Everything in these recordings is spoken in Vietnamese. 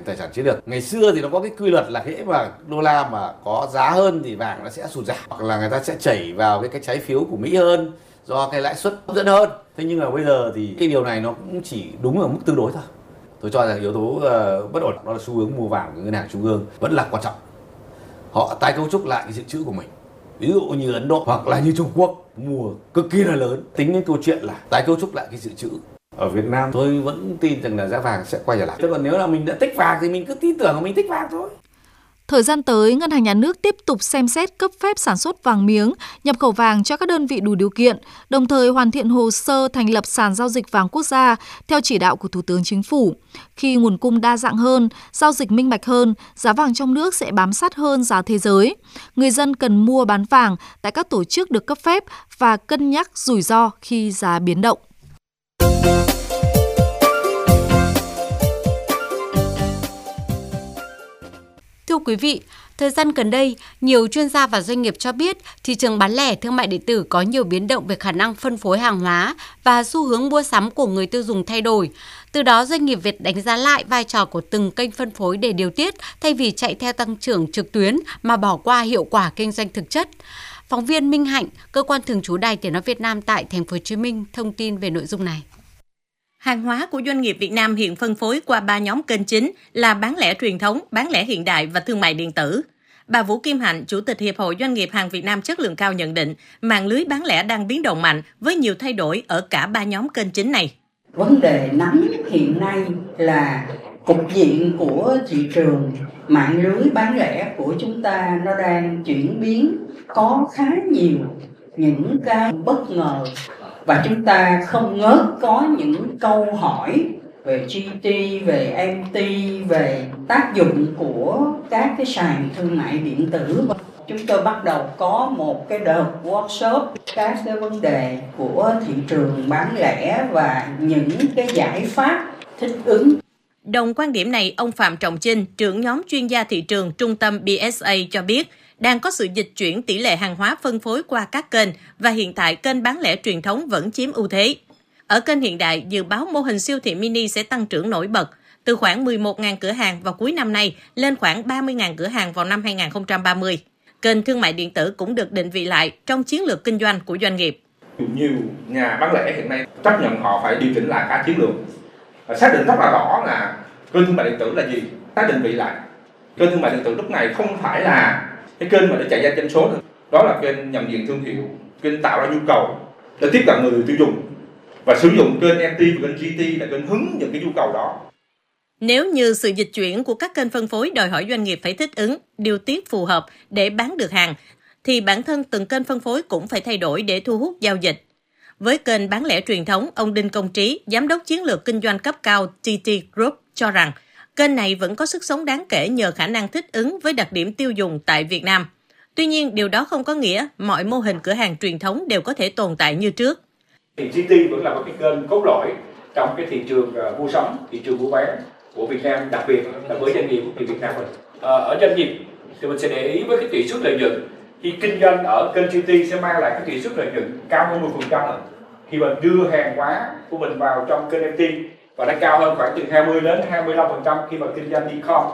tài sản chiến lược. Ngày xưa thì nó có cái quy luật là hễ mà đô la mà có giá hơn thì vàng nó sẽ sụt giảm, hoặc là người ta sẽ chảy vào cái trái phiếu của Mỹ hơn do cái lãi suất hấp dẫn hơn. Thế nhưng mà bây giờ thì cái điều này nó cũng chỉ đúng ở mức tương đối thôi. Tôi cho rằng yếu tố bất ổn đó là xu hướng mua vàng của ngân hàng trung ương vẫn là quan trọng. Họ tái cấu trúc lại cái dự trữ của mình. Ví dụ như Ấn Độ hoặc là như Trung Quốc mua cực kỳ là lớn. Tính đến câu chuyện là tái cấu trúc lại cái dự trữ. Ở Việt Nam tôi vẫn tin rằng là giá vàng sẽ quay trở lại. Thế còn nếu là mình đã tích vàng thì mình cứ tin tưởng là mình tích vàng thôi. Thời gian tới, Ngân hàng Nhà nước tiếp tục xem xét cấp phép sản xuất vàng miếng, nhập khẩu vàng cho các đơn vị đủ điều kiện, đồng thời hoàn thiện hồ sơ thành lập sàn giao dịch vàng quốc gia theo chỉ đạo của Thủ tướng Chính phủ. Khi nguồn cung đa dạng hơn, giao dịch minh bạch hơn, giá vàng trong nước sẽ bám sát hơn giá thế giới. Người dân cần mua bán vàng tại các tổ chức được cấp phép và cân nhắc rủi ro khi giá biến động. Thưa quý vị, thời gian gần đây, nhiều chuyên gia và doanh nghiệp cho biết thị trường bán lẻ thương mại điện tử có nhiều biến động về khả năng phân phối hàng hóa và xu hướng mua sắm của người tiêu dùng thay đổi. Từ đó, doanh nghiệp Việt đánh giá lại vai trò của từng kênh phân phối để điều tiết thay vì chạy theo tăng trưởng trực tuyến mà bỏ qua hiệu quả kinh doanh thực chất. Phóng viên Minh Hạnh, cơ quan thường trú Đài Tiếng nói Việt Nam tại Thành phố Hồ Chí Minh thông tin về nội dung này. Hàng hóa của doanh nghiệp Việt Nam hiện phân phối qua 3 nhóm kênh chính là bán lẻ truyền thống, bán lẻ hiện đại và thương mại điện tử. Bà Vũ Kim Hạnh, Chủ tịch Hiệp hội Doanh nghiệp hàng Việt Nam chất lượng cao nhận định, mạng lưới bán lẻ đang biến động mạnh với nhiều thay đổi ở cả 3 nhóm kênh chính này. Vấn đề nóng hiện nay là cục diện của thị trường, mạng lưới bán lẻ của chúng ta nó đang chuyển biến, có khá nhiều những cái bất ngờ. Và chúng ta không ngớt có những câu hỏi về GT, về MT, về tác dụng của các cái sàn thương mại điện tử. Chúng tôi bắt đầu có một cái đợt workshop các cái vấn đề của thị trường bán lẻ và những cái giải pháp thích ứng. Đồng quan điểm này, ông Phạm Trọng Chinh, trưởng nhóm chuyên gia thị trường trung tâm BSA cho biết, đang có sự dịch chuyển tỷ lệ hàng hóa phân phối qua các kênh và hiện tại kênh bán lẻ truyền thống vẫn chiếm ưu thế. Ở kênh hiện đại, dự báo mô hình siêu thị mini sẽ tăng trưởng nổi bật, từ khoảng 11.000 cửa hàng vào cuối năm nay lên khoảng 30.000 cửa hàng vào năm 2030. Kênh thương mại điện tử cũng được định vị lại trong chiến lược kinh doanh của doanh nghiệp. Nhiều nhà bán lẻ hiện nay chấp nhận họ phải điều chỉnh lại cả chiến lược, xác định rất là rõ là kênh thương mại điện tử là gì, ta định vị lại. Kênh thương mại điện tử lúc này không phải là cái kênh mà để chạy ra doanh số nữa, đó là kênh nhận diện thương hiệu, kênh tạo ra nhu cầu để tiếp cận người tiêu dùng và sử dụng kênh MT và kênh GT là kênh hứng những cái nhu cầu đó. Nếu như sự dịch chuyển của các kênh phân phối đòi hỏi doanh nghiệp phải thích ứng, điều tiết phù hợp để bán được hàng, thì bản thân từng kênh phân phối cũng phải thay đổi để thu hút giao dịch. Với kênh bán lẻ truyền thống, ông Đinh Công Trí, Giám đốc chiến lược kinh doanh cấp cao TT Group cho rằng, kênh này vẫn có sức sống đáng kể nhờ khả năng thích ứng với đặc điểm tiêu dùng tại Việt Nam. Tuy nhiên, điều đó không có nghĩa mọi mô hình cửa hàng truyền thống đều có thể tồn tại như trước. Thì GT vẫn là một cái kênh cốt lõi trong cái thị trường mua sắm, thị trường mua bán của Việt Nam, đặc biệt là với doanh nghiệp của Việt Nam mình. Ở doanh nghiệp thì mình sẽ để ý với cái tỷ suất lợi nhuận. Khi kinh doanh ở kênh GT sẽ mang lại cái tỷ suất lợi nhuận cao hơn 10%. Khi mình đưa hàng hóa của mình vào trong kênh MT và nó cao hơn khoảng từ 20 đến 25% khi mà kinh doanh e-com.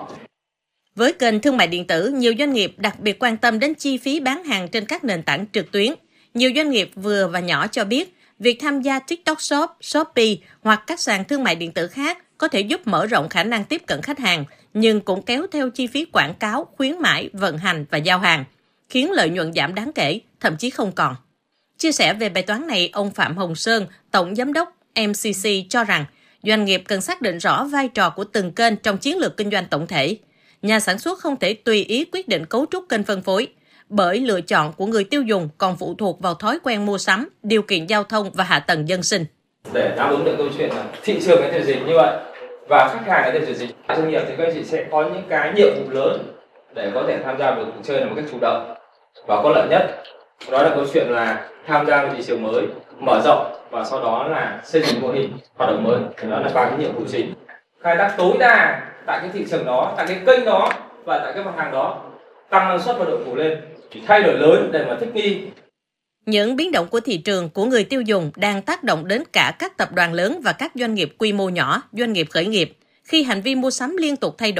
Với kênh thương mại điện tử, nhiều doanh nghiệp đặc biệt quan tâm đến chi phí bán hàng trên các nền tảng trực tuyến. Nhiều doanh nghiệp vừa và nhỏ cho biết, việc tham gia TikTok Shop, Shopee hoặc các sàn thương mại điện tử khác có thể giúp mở rộng khả năng tiếp cận khách hàng, nhưng cũng kéo theo chi phí quảng cáo, khuyến mãi, vận hành và giao hàng, khiến lợi nhuận giảm đáng kể, thậm chí không còn. Chia sẻ về bài toán này, ông Phạm Hồng Sơn, Tổng Giám đốc MCC cho rằng, doanh nghiệp cần xác định rõ vai trò của từng kênh trong chiến lược kinh doanh tổng thể. Nhà sản xuất không thể tùy ý quyết định cấu trúc kênh phân phối, bởi lựa chọn của người tiêu dùng còn phụ thuộc vào thói quen mua sắm, điều kiện giao thông và hạ tầng dân sinh. Để đáp ứng được câu chuyện là thị trường cái thể dịch như vậy và khách hàng cái thể dịch, doanh nghiệp thì các anh chị sẽ có những cái nhiệm vụ lớn để có thể tham gia vào cuộc chơi là một cách chủ động và có lợi nhất. Đó là câu chuyện là tham gia vào thị trường mới, mở rộng và sau đó là xây dựng mô hình hoạt động mới. Đó là 3 cái nhiệm vụ chính. Khai thác tối đa tại cái thị trường đó, tại cái kênh đó và tại cái mặt hàng đó, tăng năng suất và độ phủ lên, chỉ thay đổi lớn để mà thích nghi. Những biến động của thị trường của người tiêu dùng đang tác động đến cả các tập đoàn lớn và các doanh nghiệp quy mô nhỏ, doanh nghiệp khởi nghiệp. Khi hành vi mua sắm liên tục thay đổi,